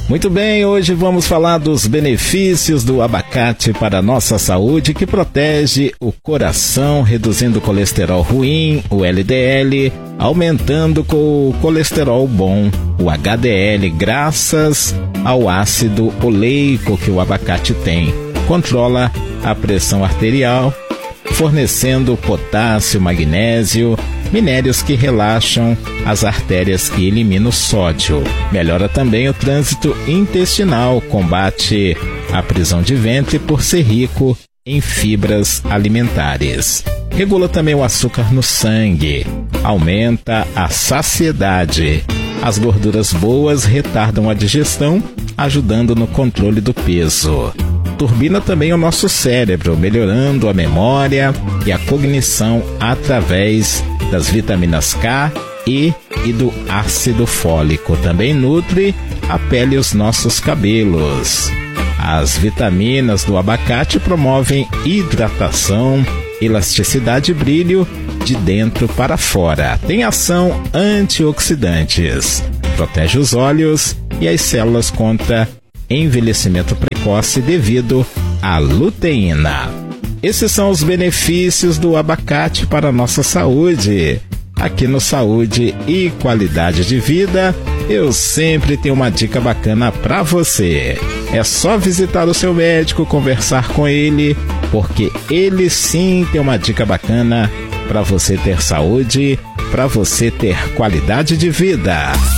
Muito bem, hoje vamos falar dos benefícios do abacate para a nossa saúde, que protege o coração, reduzindo o colesterol ruim, o LDL, aumentando o colesterol bom, o HDL, graças ao ácido oleico que o abacate tem. Controla a pressão arterial, fornecendo potássio, magnésio, minérios que relaxam as artérias e eliminam o sódio. Melhora também o trânsito intestinal, combate a prisão de ventre por ser rico em fibras alimentares. Regula também o açúcar no sangue, aumenta a saciedade. As gorduras boas retardam a digestão, ajudando no controle do peso. Turbina também o nosso cérebro, melhorando a memória e a cognição através das vitaminas K, E e do ácido fólico. Também nutre a pele e os nossos cabelos. As vitaminas do abacate promovem hidratação, elasticidade e brilho de dentro para fora. Tem ação antioxidantes, protege os olhos e as células contra envelhecimento precoce devido à luteína. Esses são os benefícios do abacate para a nossa saúde. Aqui no Saúde e Qualidade de Vida, eu sempre tenho uma dica bacana para você. É só visitar o seu médico, conversar com ele, porque ele sim tem uma dica bacana para você ter saúde, para você ter qualidade de vida.